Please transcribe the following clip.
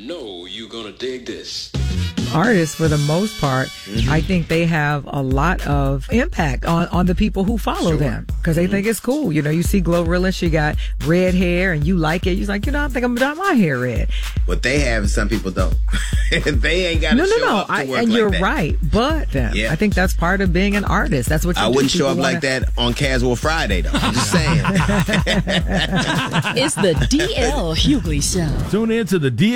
know you're gonna dig this. Artists, for the most part, I think they have a lot of impact on the people who follow them because they think it's cool. You know, you see Glorilla, she got red hair and you like it. You're like, I think I'm gonna dye my hair red. What they have, some people don't. They ain't got to show up to work and like you're that. right. But I think that's part of being an artist. That's what you do. I wouldn't show up like that on Casual Friday, though. I'm just saying. It's the DL Hughley Show. Tune in to the DL